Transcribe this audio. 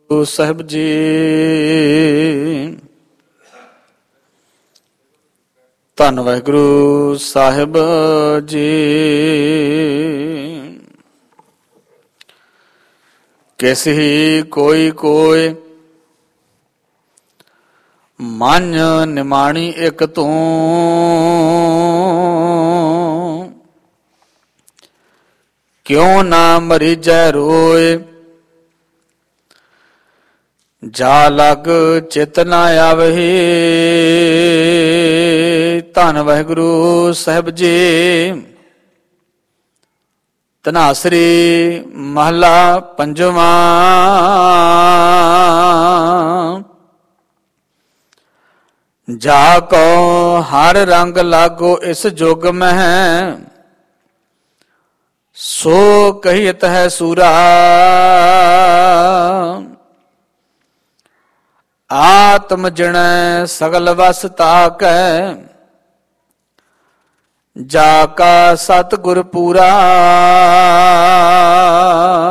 ਗੁਰੂ ਸਾਹਿਬ ਜੀ। ਧੰਨ ਵਾਹਿਗੁਰੂ ਸਾਹਿਬ ਜੀ। ਕਿਸ ਹੀ ਕੋਈ ਕੋਈ ਮਨ ਨਿਮਾਣੀ ਇਕ ਤੂੰ, ਕਿਉ ਨਾ ਮਰੀਜੈ ਰੋਏ। ਜਾ ਲਗ ਚਿਤ ਨਾ ਆਵਹੀ। ਧੰਨ ਵਾਹਿਗੁਰੂ ਸਾਹਿਬ ਜੀ। ਧਨਾਸਰੀ ਮਹਲਾ ਪੰਜਵਾਂ। ਜਾ ਕੋ ਹਰ ਰੰਗ ਲਾਗੋ ਇਸ ਜੁਗ ਮਹਿ, ਸੋ ਕਹੀਤ ਹੈ ਸੂਰਾ। ਆਤਮ ਜਿਣੈ ਸਗਲ ਵਸ ਤਾਕੈ, ਜਾ ਕਾ ਸਤਿਗੁਰ ਪੂਰਾ।